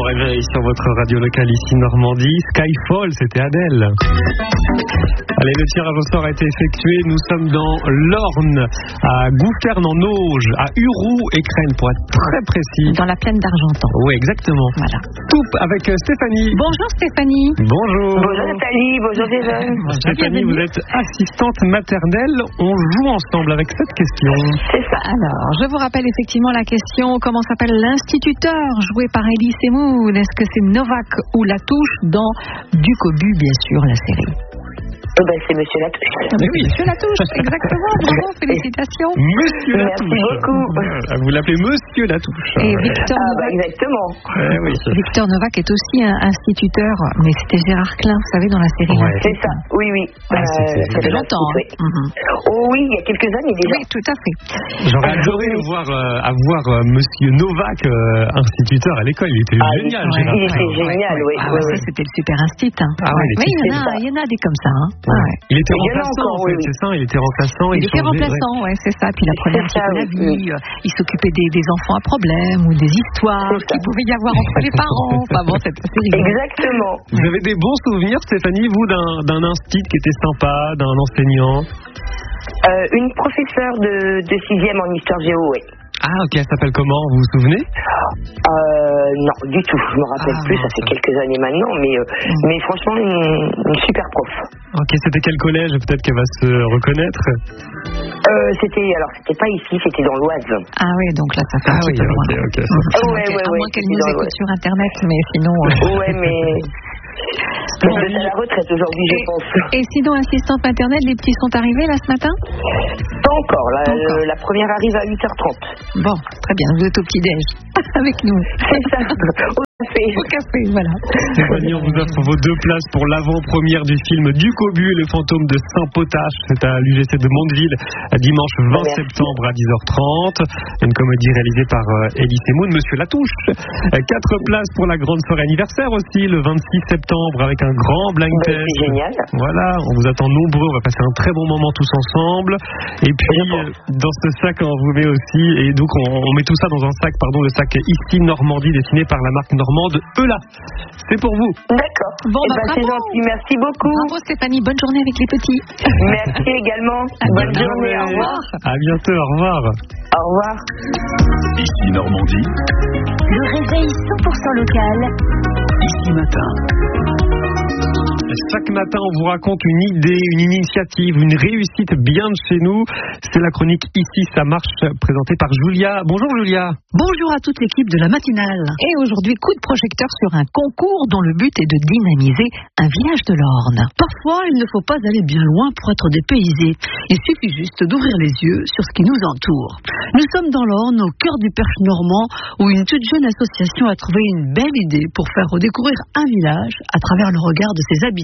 réveil sur votre radio locale ici Normandie. Skyfall, c'était Adèle. Allez, le tirage au sort a été effectué. Nous sommes dans l'Orne, à Gouffern-en-Auge, à Uroux-Écrennes, pour être très précis. Dans la plaine d'Argentan. Oui, exactement. Voilà. Tout avec Stéphanie. Bonjour Stéphanie. Bonjour. Bonjour Nathalie, bonjour Jason. Stéphanie, vous êtes assistante maternelle. On joue ensemble avec cette question. C'est ça. Alors, je vous rappelle effectivement la question. Comment s'appelle l'instituteur joué par Elie Semoun? Est-ce que c'est Novak ou Latouche dans Ducobu, bien sûr, la série? C'est Monsieur Latouche. Oui, Monsieur Latouche, exactement. Bravo, félicitations. Monsieur Latouche. Merci beaucoup. Vous l'appelez Monsieur Latouche. Et Victor Novak. Exactement. Oui. Victor Novak est aussi un instituteur, mais c'était Gérard Klein, vous savez, dans la série. Ouais. C'est ça, oui. Ça fait longtemps. Oui. Oh oui, il y a quelques années déjà. Oui, tout à fait. J'aurais adoré avoir Monsieur Novak, instituteur à l'école. Il était génial. ouais. Gérard Il Klein. était génial, oui. Ah, ça, c'était le super instit. Ah ouais, Mais c'est il y en a des comme ça. Ouais. Il était Il y en a remplaçant, encore, en fait, oui. c'est ça. Il était remplaçant. Il était remplaçant, ouais, c'est ça. Puis il apprenait un petit peu la vie. Il s'occupait des enfants à problème ou des histoires qu'il pouvait y avoir entre les parents. Enfin bon, c'était rigolo. Exactement. Vous avez des bons souvenirs, Stéphanie, vous, d'un instit qui était sympa, d'un enseignant? Une professeure de 6e en histoire géo, oui. Ah, ok, elle s'appelle comment, vous vous souvenez? Non, du tout. Je me rappelle plus, ça fait quelques années maintenant, mais franchement, une super prof. Ok, c'était quel collège? Peut-être qu'elle va se reconnaître. C'était pas ici, c'était dans l'Oise. Ah oui, donc là, ça fait un petit peu loin. Ok. À moins qu'elle nous écoute sur Internet, mais sinon... Ouais, mais... Je suis à la retraite aujourd'hui, je pense. Et sinon, assistante maternelle, les petits sont arrivés là ce matin? Pas encore. La première arrive à 8h30. Bon, très bien, vous êtes au petit-déj avec nous. C'est ça. Au café, voilà. Stéphanie, on vous offre vos 2 places pour l'avant-première du film Ducobu et le fantôme de Saint-Potache. C'est à l'UGC de Mondeville, dimanche 20 septembre à 10h30. Une comédie réalisée par Elie Semoun, Monsieur Latouche. 4 places pour la grande soirée anniversaire aussi, le 26 septembre, avec un grand blind test. C'est génial. Voilà, on vous attend nombreux. On va passer un très bon moment tous ensemble. Et puis, dans ce sac, on vous met aussi, et donc on met tout ça dans un sac, le sac ici Normandie, dessiné par la marque normande Eula. C'est pour vous. D'accord. Bon, c'est gentil, merci beaucoup. Bravo Stéphanie, bonne journée avec les petits. Merci également. Bonne journée, au revoir. À bientôt, au revoir. Au revoir. Ici Normandie. Le réveil 100% local. Ici Matin. Chaque matin, on vous raconte une idée, une initiative, une réussite bien de chez nous. C'est la chronique Ici, ça marche, présentée par Julia. Bonjour Julia. Bonjour à toute l'équipe de la matinale. Et aujourd'hui, coup de projecteur sur un concours dont le but est de dynamiser un village de l'Orne. Parfois, il ne faut pas aller bien loin pour être dépaysé. Il suffit juste d'ouvrir les yeux sur ce qui nous entoure. Nous sommes dans l'Orne, au cœur du Perche normand, où une toute jeune association a trouvé une belle idée pour faire redécouvrir un village à travers le regard de ses habitants.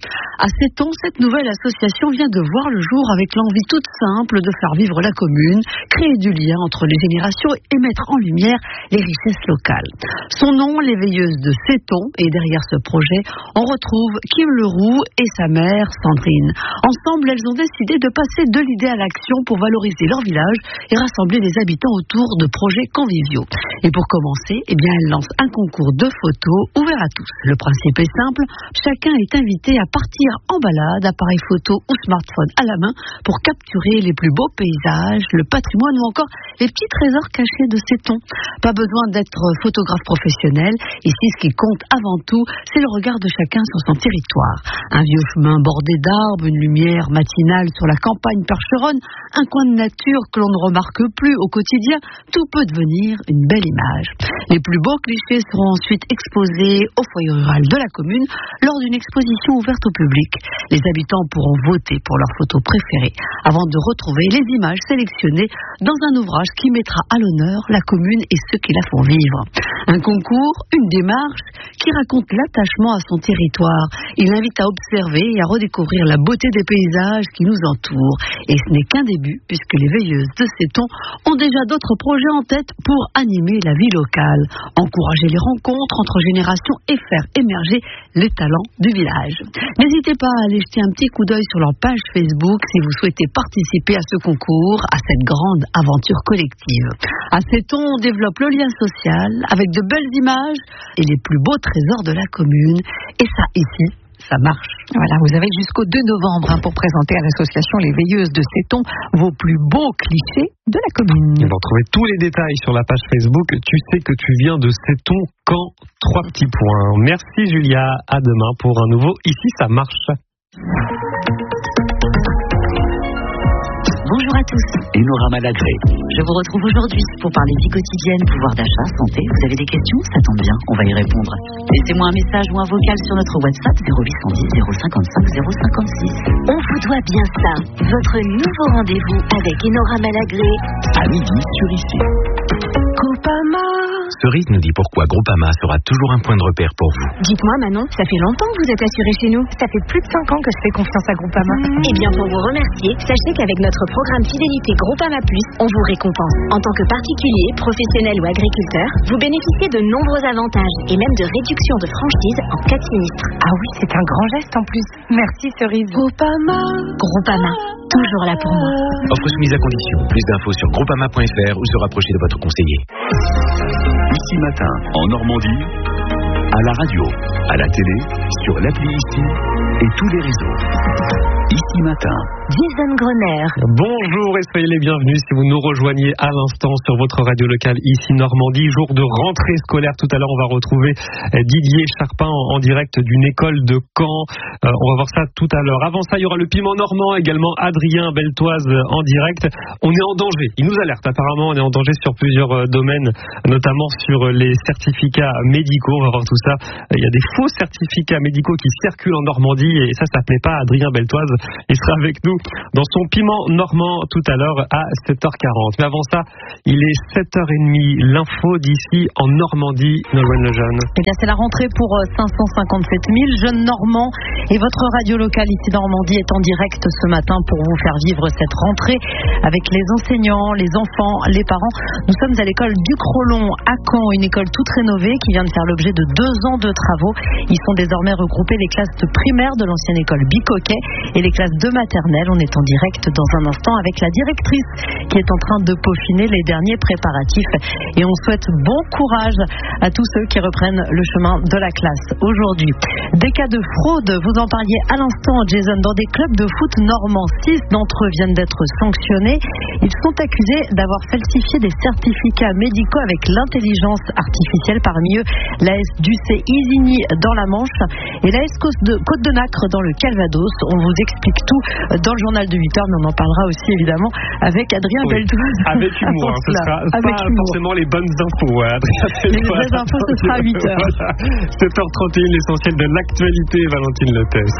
À 7 ans, cette nouvelle association vient de voir le jour avec l'envie toute simple de faire vivre la commune, créer du lien entre les générations et mettre en lumière les richesses locales. Son nom, l'éveilleuse de Seton, et derrière ce projet, on retrouve Kim Leroux et sa mère Sandrine. Ensemble, elles ont décidé de passer de l'idée à l'action pour valoriser leur village et rassembler les habitants autour de projets conviviaux. Et pour commencer, elles lancent un concours de photos ouvert à tous. Le principe est simple, chacun est invité à partir en balade, appareil photo ou smartphone à la main, pour capturer les plus beaux paysages, le patrimoine ou encore les petits trésors cachés de Seton. Pas besoin d'être photographe professionnel. Ici, ce qui compte avant tout, c'est le regard de chacun sur son territoire. Un vieux chemin bordé d'arbres, une lumière matinale sur la campagne percheronne, un coin de nature que l'on ne remarque plus au quotidien, tout peut devenir une belle image. Les plus beaux clichés seront ensuite exposés au foyer rural de la commune lors d'une exposition ouverte au public. Les habitants pourront voter pour leurs photos préférées avant de retrouver les images sélectionnées dans un ouvrage qui mettra à l'honneur la commune et ceux qui la font vivre. Un concours, une démarche qui raconte l'attachement à son territoire. Il invite à observer et à redécouvrir la beauté des paysages qui nous entourent. Et ce n'est qu'un début, puisque les veilleuses de Seton ont déjà d'autres projets en tête pour animer la vie locale, encourager les rencontres entre générations et faire émerger les talents du village. images. N'hésitez pas à aller jeter un petit coup d'œil sur leur page Facebook si vous souhaitez participer à ce concours, à cette grande aventure collective. À Seton, on développe le lien social avec de belles images et les plus beaux trésors de la commune. Et ça, ici, ça marche. Voilà, vous avez jusqu'au 2 novembre pour présenter à l'association Les Veilleuses de Seton vos plus beaux clichés de la commune. Vous retrouvez tous les détails sur la page Facebook. Tu sais que tu viens de Seton quand 3 petits points. Merci Julia, à demain pour un nouveau Ici ça marche. Bonjour à tous. Enora Malagré. Je vous retrouve aujourd'hui pour parler vie quotidienne, pouvoir d'achat, santé. Vous avez des questions? Ça tombe bien, on va y répondre. Laissez-moi un message ou un vocal sur notre WhatsApp 0810 055 056. On vous doit bien ça. Votre nouveau rendez-vous avec Enora Malagré. À midi sur Ici. Groupama. Cerise nous dit pourquoi Groupama sera toujours un point de repère pour vous. Dites-moi Manon, ça fait longtemps que vous êtes assuré chez nous. Ça fait plus de 5 ans que je fais confiance à Groupama. Eh bien pour vous remercier, sachez qu'avec notre programme fidélité Groupama Plus, on vous récompense. En tant que particulier, professionnel ou agriculteur, vous bénéficiez de nombreux avantages et même de réductions de franchise en cas de sinistre. Ah oui, c'est un grand geste en plus. Merci Cerise. Groupama, toujours là pour moi. Offre soumise à condition. Plus d'infos sur groupama.fr ou se rapprocher de votre conseiller. Ici Matin, en Normandie, à la radio, à la télé, sur l'appli Ici et tous les réseaux. Ici Matin. Jason Grenier. Bonjour et soyez les bienvenus si vous nous rejoignez à l'instant sur votre radio locale Ici Normandie. Jour de rentrée scolaire. Tout à l'heure, on va retrouver Didier Charpin en direct d'une école de Caen. On va voir ça tout à l'heure. Avant ça, il y aura le piment normand, également Adrien Beltoise en direct. On est en danger. Il nous alerte apparemment. On est en danger sur plusieurs domaines, notamment sur les certificats médicaux. On va voir tout ça. Il y a des faux certificats médicaux qui circulent en Normandie et ça plaît pas à Adrien Beltoise. Il sera avec nous dans son piment normand tout à l'heure à 7h40. Mais avant ça, il est 7h30. L'info d'ici en Normandie, Nolwenn Lejeune. Eh bien, c'est la rentrée pour 557 000 jeunes normands. Et votre radio locale Ici Normandie est en direct ce matin pour vous faire vivre cette rentrée avec les enseignants, les enfants, les parents. Nous sommes à l'école du Crolon à Caen, une école toute rénovée qui vient de faire l'objet de 2 ans de travaux. Ils sont désormais regroupés les classes de primaire de l'ancienne école Bicoquet et les classes de maternelle. On est en direct dans un instant avec la directrice qui est en train de peaufiner les derniers préparatifs et on souhaite bon courage à tous ceux qui reprennent le chemin de la classe aujourd'hui. Des cas de fraude, vous en parliez à l'instant Jason, dans des clubs de foot normands. 6 d'entre eux viennent d'être sanctionnés. Ils sont accusés d'avoir falsifié des certificats médicaux avec l'intelligence artificielle, parmi eux l'AS Ducé Isigny dans la Manche et l'AS Côte de Nacre dans le Calvados. On vous explique tout dans le journal de 8h, mais on en parlera aussi évidemment avec Adrien Beltoise. Avec humour, ce sera pas forcément les bonnes infos. Adrien Beltoise. Les vraies infos, ce sera à 8h. Voilà. 7h31, l'essentiel de l'actualité, Valentine Lettès.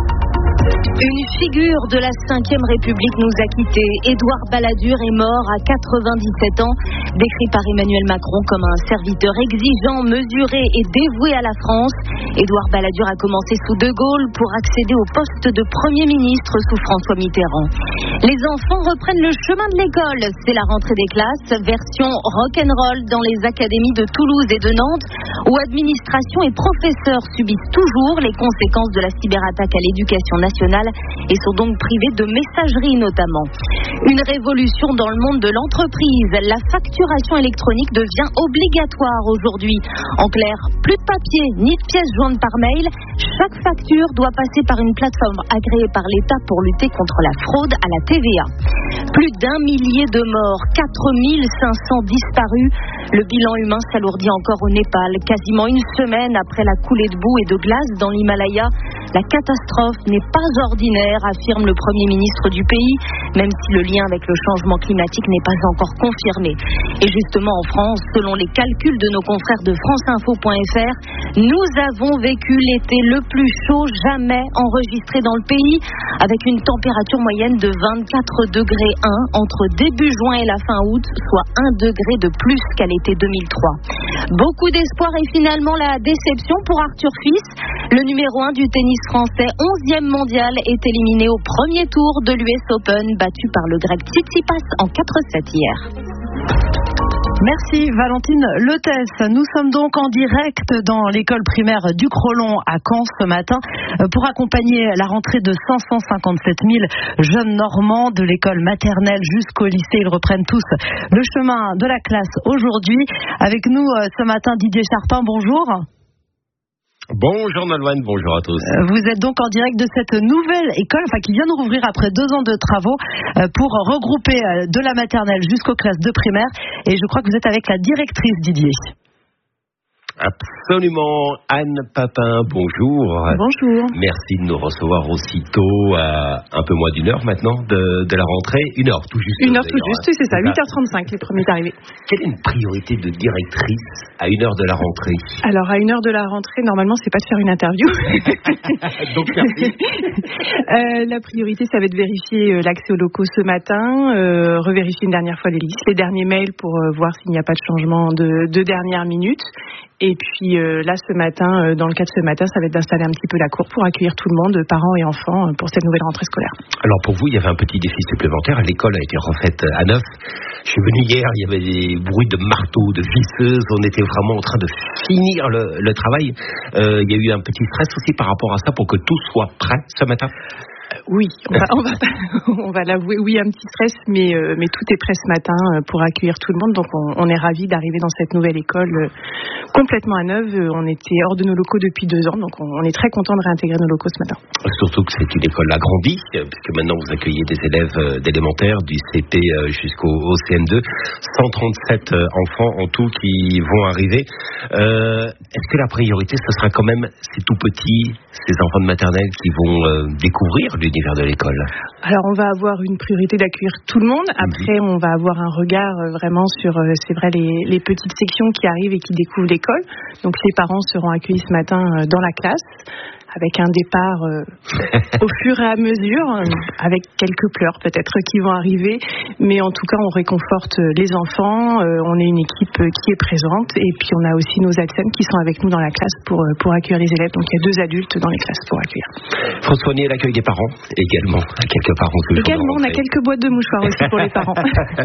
Une figure de la 5e République nous a quittés. Édouard Balladur est mort à 97 ans, décrit par Emmanuel Macron comme un serviteur exigeant, mesuré et dévoué à la France. Édouard Balladur a commencé sous De Gaulle pour accéder au poste de Premier ministre sous François Mitterrand. Les enfants reprennent le chemin de l'école. C'est la rentrée des classes, version rock'n'roll dans les académies de Toulouse et de Nantes, où administration et professeurs subissent toujours les conséquences de la cyberattaque à l'éducation nationale et sont donc privés de messagerie notamment. Une révolution dans le monde de l'entreprise. La facturation électronique devient obligatoire aujourd'hui. En clair, plus de papier ni de pièces jointes par mail. Chaque facture doit passer par une plateforme agréée par l'État pour lutter contre la fraude à la TVA. Plus d'1 millier de morts, 4500 disparus. Le bilan humain s'alourdit encore au Népal. Quasiment une semaine après la coulée de boue et de glace dans l'Himalaya, la catastrophe n'est pas ordinaire, affirme le Premier ministre du pays, même si le lien avec le changement climatique n'est pas encore confirmé. Et justement en France, selon les calculs de nos confrères de franceinfo.fr, nous avons vécu l'été le plus chaud jamais enregistré dans le pays, avec une température moyenne de 24 degrés 1 entre début juin et la fin août, soit 1 degré de plus qu'à l'été 2003. Beaucoup d'espoir et finalement la déception pour Arthur Fils. Le numéro 1 du tennis français, 11e mondial, est éliminé au premier tour de l'US Open, battu par le grec Tsitsipas en 4-7 hier. Merci Valentine Letès. Nous sommes donc en direct dans l'école primaire du Crolon à Caen ce matin pour accompagner la rentrée de 557 000 jeunes normands de l'école maternelle jusqu'au lycée. Ils reprennent tous le chemin de la classe aujourd'hui. Avec nous ce matin Didier Charpin, bonjour. Bonjour Nolwenn, bonjour à tous. Vous êtes donc en direct de cette nouvelle école, qui vient de rouvrir après 2 ans de travaux pour regrouper de la maternelle jusqu'aux classes de primaire. Et je crois que vous êtes avec la directrice, Didier. Absolument. Anne Papin, bonjour. Bonjour. Merci de nous recevoir aussitôt à un peu moins d'1 heure maintenant de la rentrée. 1 heure tout juste. 1 heure tout juste, c'est ça, 8h35 les premiers arrivés. Quelle est une priorité de directrice à 1 heure de la rentrée? Alors à 1 heure de la rentrée, normalement c'est pas de faire une interview. Donc merci. La priorité, ça va être de vérifier l'accès aux locaux ce matin, revérifier une dernière fois les listes, les derniers mails pour voir s'il n'y a pas de changement de dernière minute. Et puis là, ce matin, dans le cas de ce matin, ça va être d'installer un petit peu la cour pour accueillir tout le monde, parents et enfants, pour cette nouvelle rentrée scolaire. Alors pour vous, il y avait un petit défi supplémentaire. L'école a été refaite à neuf. Je suis venu hier, il y avait des bruits de marteaux, de visseuses. On était vraiment en train de finir le travail. Il y a eu un petit stress aussi par rapport à ça pour que tout soit prêt ce matin. Oui, on va l'avouer, oui, un petit stress, mais tout est prêt ce matin pour accueillir tout le monde. Donc on est ravis d'arriver dans cette nouvelle école complètement à neuf. On était hors de nos locaux depuis 2 ans, donc on est très content de réintégrer nos locaux ce matin. Surtout que c'est une école agrandie, puisque maintenant vous accueillez des élèves d'élémentaire, du CP jusqu'au CM2, 137 enfants en tout qui vont arriver. Est-ce que la priorité, ce sera quand même ces tout petits, ces enfants de maternelle qui vont découvrir l'univers de l'école? Alors on va avoir une priorité d'accueillir tout le monde. Après on va avoir un regard vraiment sur, c'est vrai, les petites sections qui arrivent et qui découvrent l'école. Donc les parents seront accueillis ce matin dans la classe, avec un départ au fur et à mesure, avec quelques pleurs peut-être qui vont arriver, mais en tout cas on réconforte les enfants, on est une équipe qui est présente, et puis on a aussi nos ATSEM qui sont avec nous dans la classe pour accueillir les élèves, donc il y a 2 adultes dans les classes pour accueillir. François Nier, l'accueil des parents également, quelques parents toujours. Également, on a quelques boîtes de mouchoirs aussi pour les parents.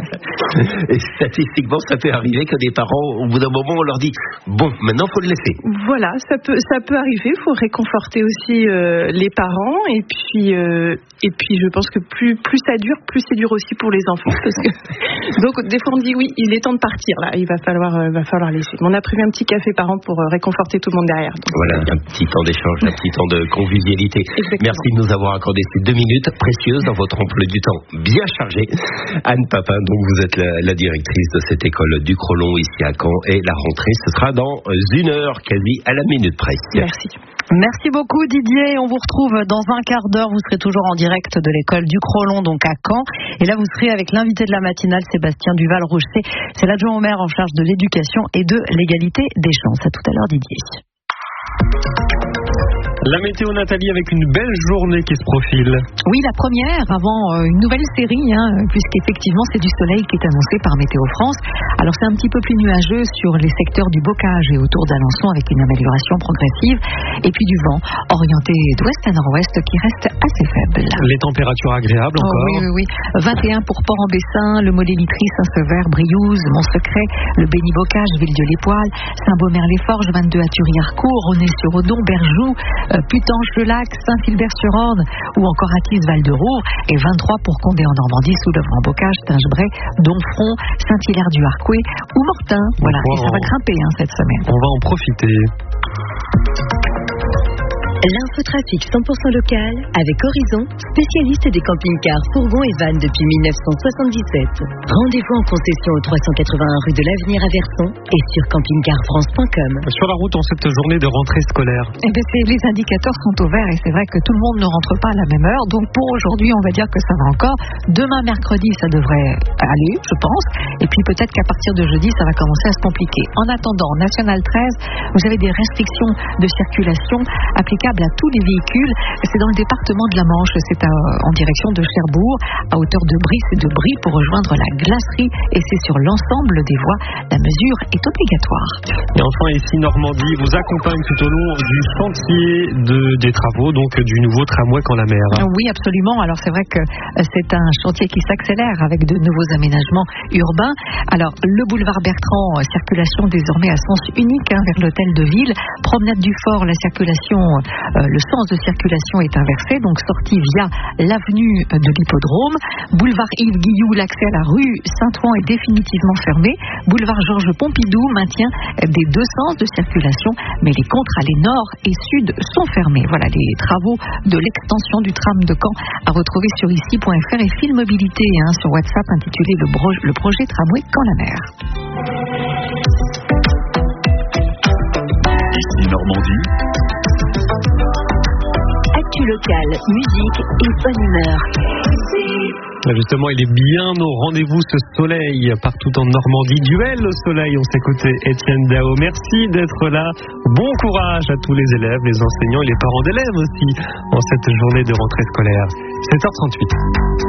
Et statistiquement, ça peut arriver que des parents, au bout d'un moment, on leur dit bon, maintenant faut le laisser. Voilà, ça peut arriver, il faut réconforter aussi les parents, et puis je pense que plus ça dure, plus c'est dur aussi pour les enfants, parce que donc des fois on dit oui, il est temps de partir là, il va falloir laisser. Mais on a prévu un petit café par an pour réconforter tout le monde derrière. Donc, voilà, un petit temps d'échange, un petit temps de convivialité. Exactement. Merci de nous avoir accordé ces 2 minutes précieuses dans votre emploi du temps bien chargé. Anne Papin, donc vous êtes la directrice de cette école du Crolon ici à Caen, et la rentrée ce sera dans 1 heure, quasi à la minute près. Merci. Merci beaucoup Didier. On vous retrouve dans un quart d'heure. Vous serez toujours en direct de l'école du Crolon, donc à Caen. Et là, vous serez avec l'invité de la matinale, Sébastien Duval-Rocher. C'est l'adjoint au maire en charge de l'éducation et de l'égalité des chances. À tout à l'heure, Didier. La météo, Nathalie, avec une belle journée qui se profile. Oui, la première avant une nouvelle série, puisqu'effectivement c'est du soleil qui est annoncé par Météo France. Alors c'est un petit peu plus nuageux sur les secteurs du Bocage et autour d'Alençon, avec une amélioration progressive, et puis du vent orienté d'ouest à nord-ouest qui reste assez faible. Les températures agréables encore. Oui. 21 pour Port-en-Bessin, le Mollet-Litry, Saint-Sever, Briouze, Mont-Secret, le Béni-Bocage, Villedieu-les-Poils, Saint-Beaumer-les-Forges, 22 à Thury-Harcourt, Aulnay-sur-Odon, Berjoux, Putange-le-Lac, Saint-Philbert-sur-Orne ou encore Athis, Val-de-Roure, et 23 pour Condé en Normandie, Soulèvre-en-Bocage, Tingebray, Donfront, Saint-Hilaire-du-Harcouët ou Mortain. Voilà, et ça va grimper cette semaine. On va en profiter. L'infotrafic 100% local avec Horizon, spécialiste des camping-cars, fourgons et vannes depuis 1977. Rendez-vous en concession au 381 rue de l'Avenir à Verson et sur campingcarfrance.com. Sur la route en cette journée de rentrée scolaire. Les indicateurs sont au vert et c'est vrai que tout le monde ne rentre pas à la même heure. Donc pour aujourd'hui, on va dire que ça va encore. Demain, mercredi, ça devrait aller, je pense. Et puis peut-être qu'à partir de jeudi, ça va commencer à se compliquer. En attendant, National 13, vous avez des restrictions de circulation applicables applicable à tous les véhicules. C'est dans le département de la Manche, c'est en direction de Cherbourg, à hauteur de Brice et de Brie pour rejoindre la glacerie, et c'est sur l'ensemble des voies. La mesure est obligatoire. Et enfin, ici, Normandie vous accompagne tout au long du chantier des travaux, donc du nouveau tramway Caen-la-Mer. Oui, absolument. Alors c'est vrai que c'est un chantier qui s'accélère avec de nouveaux aménagements urbains. Alors le boulevard Bertrand, circulation désormais à sens unique vers l'hôtel de ville. Promenade du Fort, la circulation, le sens de circulation est inversé, donc sortie via l'avenue de l'Hippodrome. Boulevard Yves Guilloux, l'accès à la rue Saint-Ouen est définitivement fermé. Boulevard Georges Pompidou maintient des deux sens de circulation, mais les contre-allées nord et sud sont fermés. Voilà les travaux de l'extension du tram de Caen à retrouver sur ici.fr et Fil Mobilité sur WhatsApp intitulé le projet tramway Caen-la-Mer. Ici Normandie. Actu locale, musique et bonne humeur. Justement, il est bien au rendez-vous ce soleil partout en Normandie. Duel au soleil, on s'écoutait Étienne Dao. Merci d'être là. Bon courage à tous les élèves, les enseignants et les parents d'élèves aussi en cette journée de rentrée scolaire. 7h38.